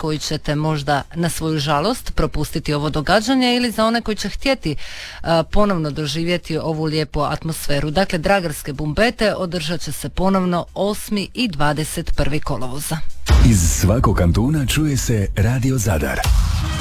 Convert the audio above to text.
koji ćete možda na svoju žalost propustiti ovo događanje ili za one koji će htjeti ponovno doživjeti ovu lijepu atmosferu. Dakle, Dragarske bumbete održat će se ponovno 8. i 21. kolovoza. Iz svakog kantuna čuje se Radio Zadar.